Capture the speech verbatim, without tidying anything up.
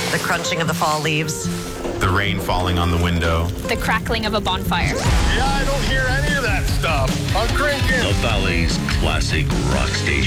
The crunching of the fall leaves. The rain falling on the window. The crackling of a bonfire. Yeah, I don't hear any of that stuff. I'm cranking. The Valley's classic rock station.